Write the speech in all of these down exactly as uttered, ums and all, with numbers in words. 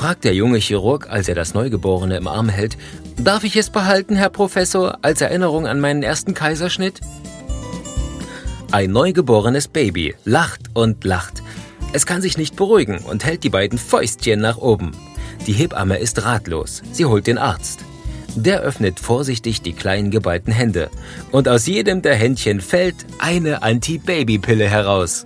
fragt der junge Chirurg, als er das Neugeborene im Arm hält: »Darf ich es behalten, Herr Professor, als Erinnerung an meinen ersten Kaiserschnitt?« Ein neugeborenes Baby lacht und lacht. Es kann sich nicht beruhigen und hält die beiden Fäustchen nach oben. Die Hebamme ist ratlos. Sie holt den Arzt. Der öffnet vorsichtig die kleinen geballten Hände. Und aus jedem der Händchen fällt eine Anti-Baby-Pille heraus.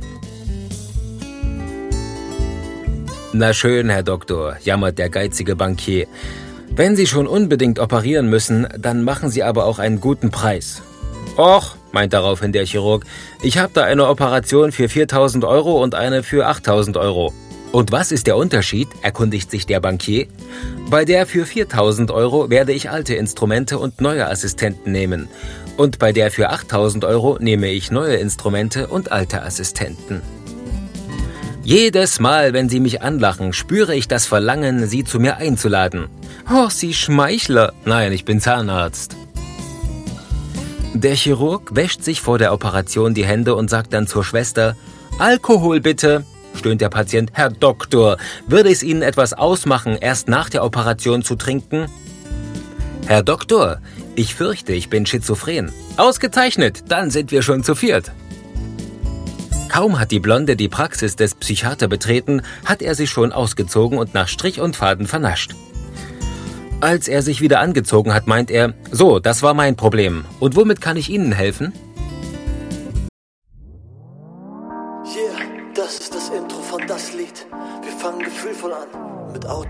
»Na schön, Herr Doktor«, jammert der geizige Bankier. »Wenn Sie schon unbedingt operieren müssen, dann machen Sie aber auch einen guten Preis.« »Och«, meint daraufhin der Chirurg, »ich habe da eine Operation für viertausend Euro und eine für achttausend Euro.« »Und was ist der Unterschied?«, erkundigt sich der Bankier. »Bei der für viertausend Euro werde ich alte Instrumente und neue Assistenten nehmen. Und bei der für achttausend Euro nehme ich neue Instrumente und alte Assistenten.« Jedes Mal, wenn Sie mich anlachen, spüre ich das Verlangen, Sie zu mir einzuladen. »Oh, Sie Schmeichler!« »Nein, ich bin Zahnarzt.« Der Chirurg wäscht sich vor der Operation die Hände und sagt dann zur Schwester: »Alkohol bitte!« Stöhnt der Patient. »Herr Doktor, würde es Ihnen etwas ausmachen, erst nach der Operation zu trinken?« »Herr Doktor, ich fürchte, ich bin schizophren.« »Ausgezeichnet, dann sind wir schon zu viert.« Kaum hat die Blonde die Praxis des Psychiater betreten, hat er sich schon ausgezogen und nach Strich und Faden vernascht. Als er sich wieder angezogen hat, meint er: »So, das war mein Problem. Und womit kann ich Ihnen helfen?« Yeah, das ist das Intro von das Lied. Wir fangen gefühlvoll an.